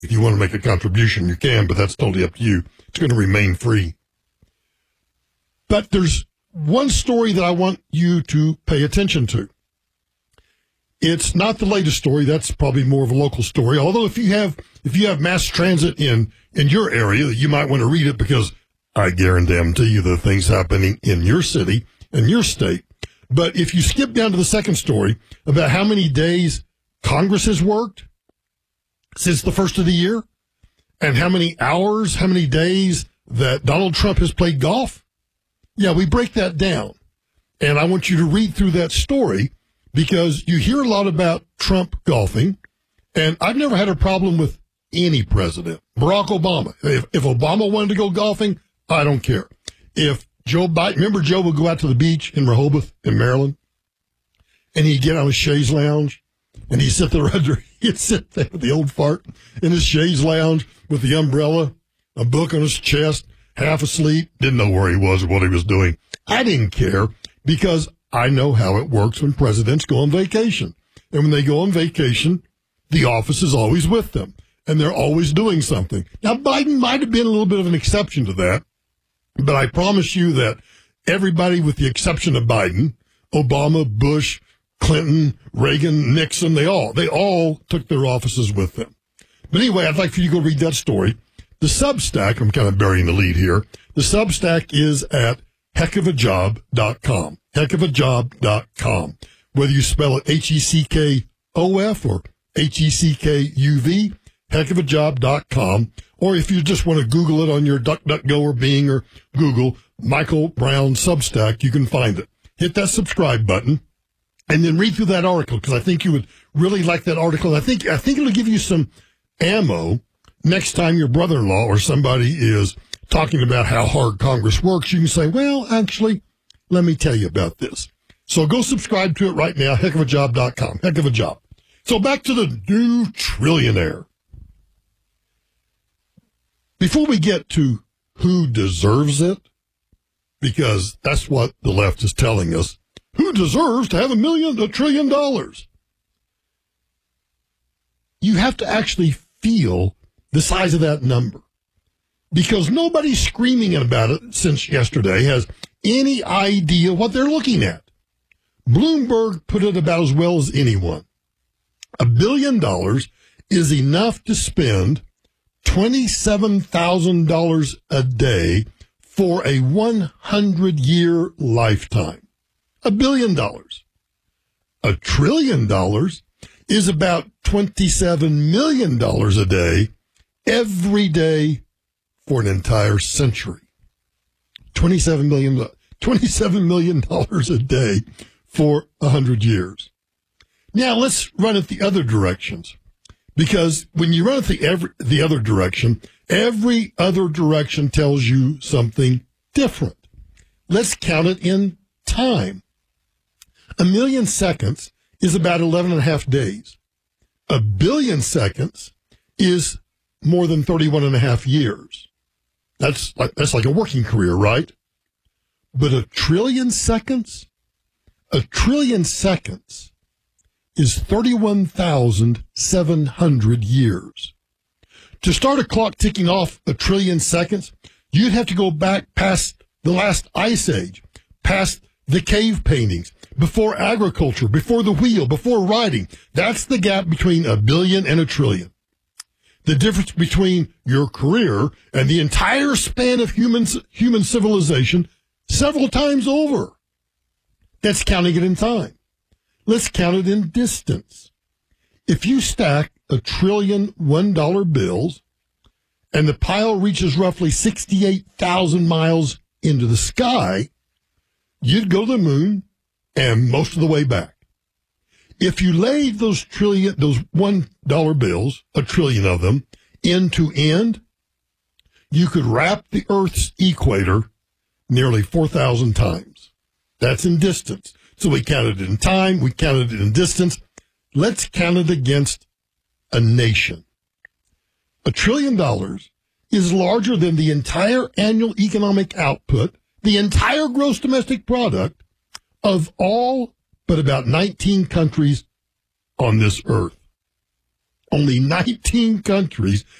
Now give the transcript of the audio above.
If you want to make a contribution, you can, but that's totally up to you. It's going to remain free. But there's one story that I want you to pay attention to. It's not the latest story. That's probably more of a local story. Although if you have mass transit in your area, you might want to read it, because I guarantee you the things happening in your city and your state. But if you skip down to the second story about how many days Congress has worked since the first of the year, and how many hours, how many days that Donald Trump has played golf, yeah, we break that down. And I want you to read through that story, because you hear a lot about Trump golfing, and I've never had a problem with any president. Barack Obama. If Obama wanted to go golfing, I don't care. If Joe Biden, remember Joe would go out to the beach in Rehoboth in Maryland, and he'd get on a chaise lounge, and he'd sit there with the old fart in his chaise lounge with the umbrella, a book on his chest, half asleep, didn't know where he was or what he was doing. I didn't care, because I know how it works when presidents go on vacation. And when they go on vacation, the office is always with them, and they're always doing something. Now, Biden might have been a little bit of an exception to that, but I promise you that everybody, with the exception of Biden, Obama, Bush, Clinton, Reagan, Nixon, they all took their offices with them. But anyway, I'd like for you to go read that story. The Substack, I'm kind of burying the lead here. The Substack is at heckofajob.com. Heckofajob.com. Whether you spell it Heckof or Heckuv, heckofajob.com. Or if you just want to Google it on your DuckDuckGo or Bing or Google, Michael Brown Substack, you can find it. Hit that subscribe button and then read through that article, because I think you would really like that article. I think it'll give you some ammo next time your brother-in-law or somebody is talking about how hard Congress works. You can say, well, actually, let me tell you about this. So go subscribe to it right now, heckofajob.com. Heck of a job. So back to the new trillionaire. Before we get to who deserves it, because that's what the left is telling us, who deserves to have $1 trillion? You have to actually feel the size of that number, because nobody screaming about it since yesterday has any idea what they're looking at. Bloomberg put it about as well as anyone. $1 billion is enough to spend $27,000 a day for a 100-year lifetime. $1 billion. $1 trillion is about $27 million a day, every day for an entire century. $27 million a day for 100 years. Now let's run it the other directions, because when you run it the other direction, every other direction tells you something different. Let's count it in time. 1 million seconds is about 11 and a half days. 1 billion seconds is more than 31 and a half years. That's like a working career, right? But 1 trillion seconds? 1 trillion seconds is 31,700 years. To start a clock ticking off 1 trillion seconds, you'd have to go back past the last ice age, past the cave paintings, before agriculture, before the wheel, before writing. That's the gap between 1 billion and 1 trillion. The difference between your career and the entire span of human civilization several times over. That's counting it in time. Let's count it in distance. If you stack 1 trillion $1 bills and the pile reaches roughly 68,000 miles into the sky, you'd go to the moon and most of the way back. If you laid those $1 bills, 1 trillion of them, end to end, you could wrap the Earth's equator nearly 4,000 times. That's in distance. So we counted it in time, we counted it in distance. Let's count it against a nation. $1 trillion is larger than the entire annual economic output, the entire gross domestic product of all but about 19 countries on this earth. only 19 countries